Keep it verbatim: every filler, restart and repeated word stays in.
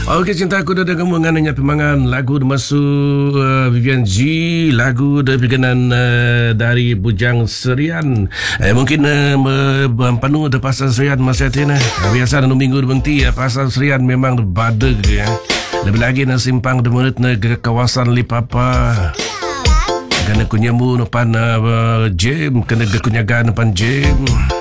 Okey, cinta aku dah dengar mengenai pemangan lagu masuk uh, Vivian G, lagu dari berkenan uh, dari Bujang Serian. Eh, mungkin uh, penuh de pasal Serian masa itu nah. Biasa dalam minggu berhenti ya pasal Serian memang badeg ya. Lebih lagi na simpang de murid na ke kawasan Lipapa. Kena kunyamu depan uh, gym, kena kunyagaan depan gym.